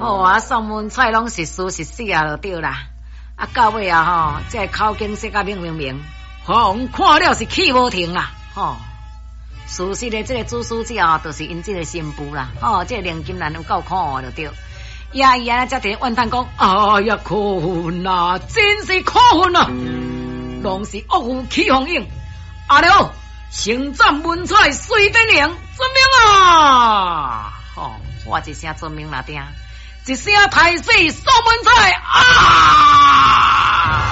哦啊，宋文彩拢是输是死啊，就对啦。啊，到尾啊吼，这口经说甲明，华王看了是气无停啦，吼。事实的这个主使者啊，就是因这个新妇啦，吼，这个梁金兰有够可恶就对。呀呀，才伫怨叹讲，哎呀，可恨啊，真是可恨啊！拢是恶妇起红影，阿廖行战文采随天灵，遵命啊！吼，我一声遵命啦，听，一声太死宋文采啊！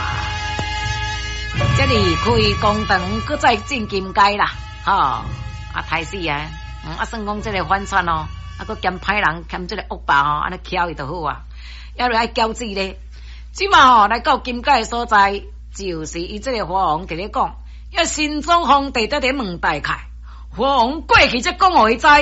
这里开公堂，搁再进金街啦，吼，啊太死啊！啊，算讲这个反串哦。啊，佮兼歹人兼这个恶霸吼，安尼巧伊就好啊。要来交治咧，即嘛吼来到金界所在，就是伊这个华王伫咧讲，要新宗皇帝在咧问大凯，华王过去则讲互伊知，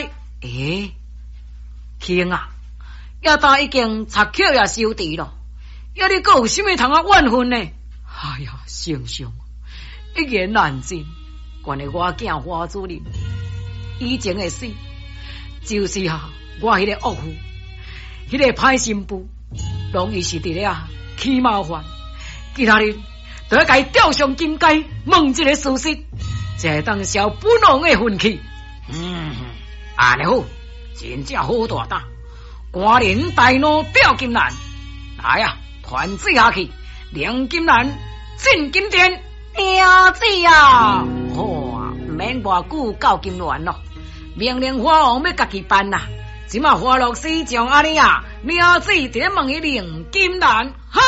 卿啊，要当已经插口也收治咯，要你佮有啥物通啊怨恨呢？哎呀，丞相，一言难尽，关于我囝华主任以前的事。就是啊，我迄个恶妇，迄个歹心妇，拢伊是伫咧起麻烦。其他日就要甲伊吊上金阶，问这个事实，才会当消本王的愤气。安尼好，真正好大胆！官人大怒吊金兰，来啊，团聚下去，梁金兰进金殿，娘子啊！哇，免偌久到金銮咯。命令花王要家己办啦，即马花落西将阿里啊，娘子伫咧问伊梁金兰，哈，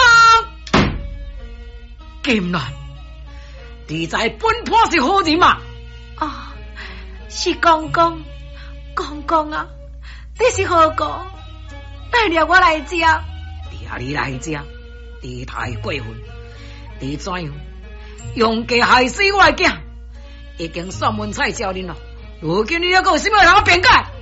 金兰，你在本坡是好人嘛？ 啊，是公公啊，你是何故？带了我来遮？ 你来遮，你太过分！你怎样用计害死我的囝？已经算文采招人咯。如今你还有什么人辩解？